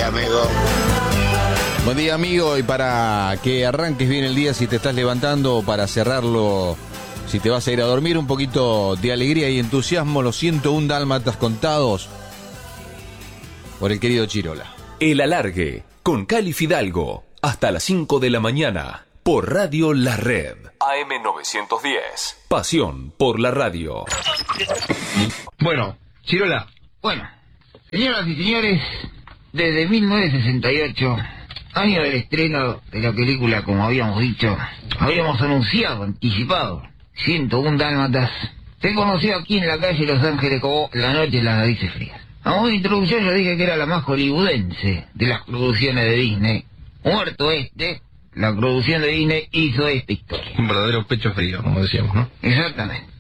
amigo. Buen día, amigo, y para que arranques bien el día, si te estás levantando, para cerrarlo, si te vas a ir a dormir, un poquito de alegría y entusiasmo, los 101 dálmatas contados por el querido Chirola. El Alargue, con Cali Fidalgo, hasta las 5 de la mañana, por Radio La Red. AM910, pasión por la radio. Bueno, Chirola. Bueno, señoras y señores, desde 1968, año del estreno de la película, como habíamos dicho, habíamos anunciado, anticipado, 101 dálmatas, se conoció aquí en la calle Los Ángeles como La Noche de las Narices Frías. A modo de introducción yo dije que era la más hollywoodense de las producciones de Disney. Muerto la producción de Disney hizo esta historia. Un verdadero pecho frío, como decíamos, ¿no? Exactamente.